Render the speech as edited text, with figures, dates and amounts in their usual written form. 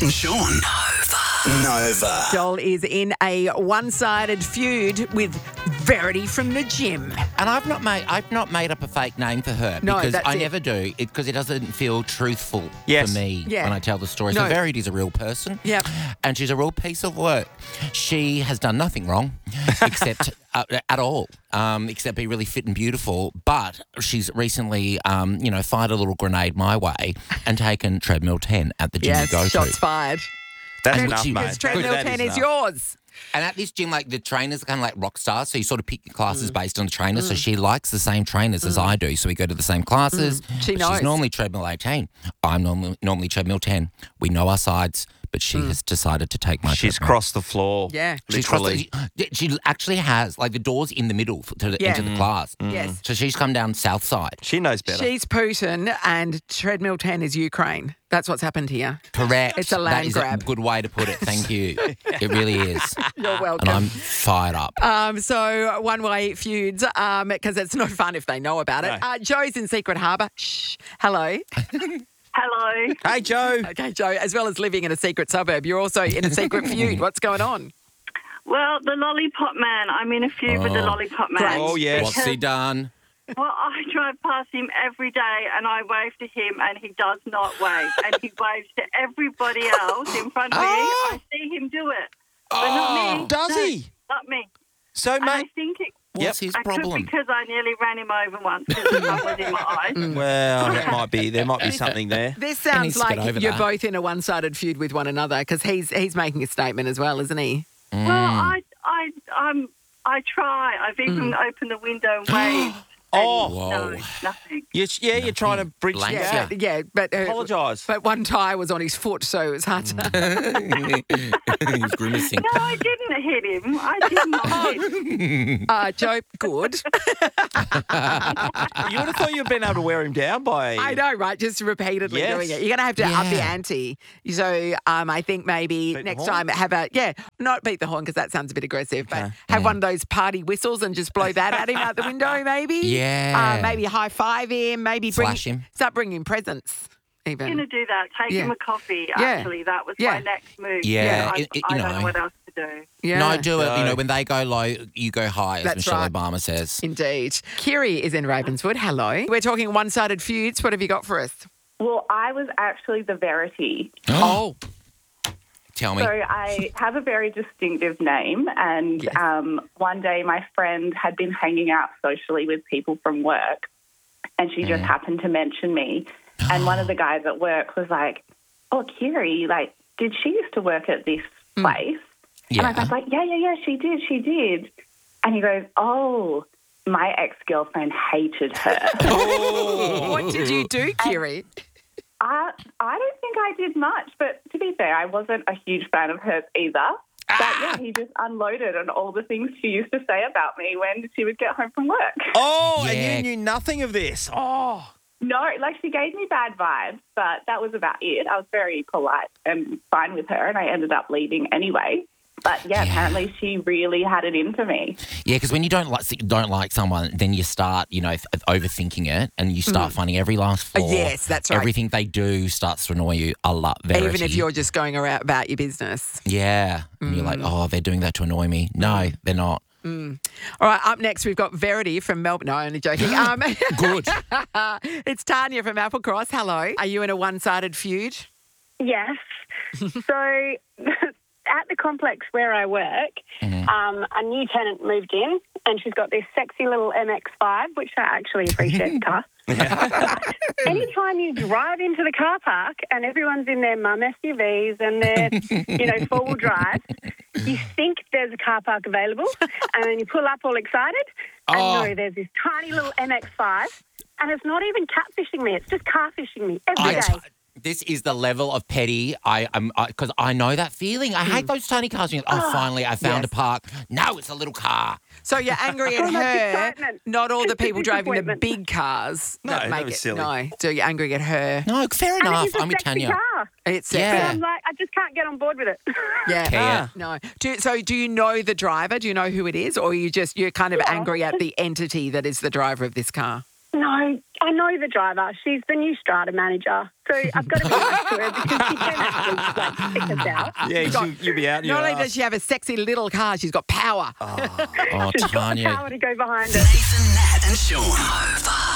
and Sean. Nova. Joel is in a one-sided feud with Verity from the gym. And I've not made up a fake name for her No, because that's I it. never do because it doesn't feel truthful Yes. for me Yeah. when I tell the story. No. So Verity's a real person. Yep. And she's a real piece of work. She has done nothing wrong except at all, except be really fit and beautiful. But she's recently, fired a little grenade my way and taken treadmill 10 at the gym Yes, you go shots to. fired. That's And enough, she- mate. Because treadmill That 10 is enough. yours. And at this gym, like, the trainers are kind of like rock stars, so you sort of pick your classes based on the trainers. So she likes the same trainers as I do, so we go to the same classes. She But knows. She's normally treadmill 18. I'm normally treadmill 10. We know our sides, but she has decided to take my She's treadmill. crossed the floor. Yeah. She's crossed literally. she actually has, like, the doors in the middle into the class. Yes. So she's come down south side. She knows better. She's Putin and treadmill 10 is Ukraine. That's what's happened here. Correct. It's a land That is grab. a good way to put it. Thank you. It really is. You're welcome. And I'm fired up. So one-way feuds, because it's not fun if they know about it. No. Joe's in Secret Harbour. Shh. Hello. Hello. Hey, Joe. Okay, Joe, as well as living in a secret suburb, you're also in a secret feud. What's going on? Well, the Lollipop Man. I'm in a feud with the Lollipop Man. Great. Oh, yes. What's he done? Well, I drive past him every day and I wave to him and he does not wave. And he waves to everybody else in front of me. I see him do it. But not me. Does No, he? Not me. So, And I mate. think it What's his I could problem? because I nearly ran him over once because the sun was in my eyes. Well, there might be something there. This needs sounds to like get over you're that. both in a one-sided feud with one another because he's making a statement as well, isn't he? Well, I try. I've even opened the window and waved. Oh. And Whoa. no, nothing. You're trying to bridge the Blank. gap. Yeah, but Apologise. But one tyre was on his foot, so it was hard to. He's grimacing. No, I didn't hit him. I did not hit him. Joe, good. You would have thought you'd been able to wear him down by... I know, right? Just repeatedly Yes. doing it. You're going to have to up the Yeah. ante. So I think maybe Beat the next horn? time not beat the horn because that sounds a bit aggressive, but have one of those party whistles and just blow that at him out the window, maybe. Yeah. Maybe high five him. Maybe Flash him. Start bringing presents. I'm Even. going to do that. Take Yeah. him a coffee, Yeah. actually. That was Yeah. my next move. Yeah, I you don't know. know what else to do. Yeah. No, do it. No. When they go low, you go high, as That's Michelle right. Obama says. Indeed. Kiri is in Ravenswood. Hello. We're talking one-sided feuds. What have you got for us? Well, I was actually the Verity. Oh. Tell me. So I have a very distinctive name, and Yes. one day my friend had been hanging out socially with people from work, and she just happened to mention me. And one of the guys at work was like, "Oh, Kiri, like, did she used to work at this place?" Yeah. And I was like, yeah, she did. And he goes, "Oh, my ex-girlfriend hated her." What did you do, Kiri? I don't think I did much, but to be fair, I wasn't a huge fan of hers either. But yeah, he just unloaded on all the things she used to say about me when she would get home from work. Oh, Yeah. and you knew nothing of this. Oh. No, like she gave me bad vibes, but that was about it. I was very polite and fine with her, and I ended up leaving anyway. But yeah, apparently she really had it in for me. Yeah, because when you don't like someone, then you start, overthinking it, and you start finding every last flaw. Yes, that's right. Everything they do starts to annoy you a lot. Verity. Even if you're just going around about your business. Yeah, and you're like, oh, they're doing that to annoy me. No, they're not. All right, up next we've got Verity from Melbourne. No, only joking. Good. It's Tanya from Applecross. Hello. Are you in a one-sided feud? Yes. So at the complex where I work, a new tenant moved in and she's got this sexy little MX-5, which I actually appreciate the car. Anytime you drive into the car park and everyone's in their mum SUVs and their, four-wheel drive, you think there's a car park available and then you pull up all excited and no, there's this tiny little MX-5 and it's not even catfishing me, it's just car fishing me every day. This is the level of petty because I know that feeling. I hate those tiny cars. Finally, I found a park. No, it's a little car. So you're angry at So much her, excitement. not all the It's a people driving the disappointment. big cars that No, make that was it. silly. No, so you're angry at her. No, fair And enough. it is a I'm with sexy Tanya. car. It's Yeah. But I'm like, I just can't get on board with it. Yeah. Kia. No. Do you know the driver? Do you know who it is? Or you're kind of angry at the entity that is the driver of this car? No, I know the driver. She's the new strata manager. So I've got to be nice to her because she can actually pick us out. Yeah, you'll be out. Not only does she have a sexy little car, she's got power. Oh, She's got the Tanya. power to go behind it. Nathan, Nat, and Sean. Nova.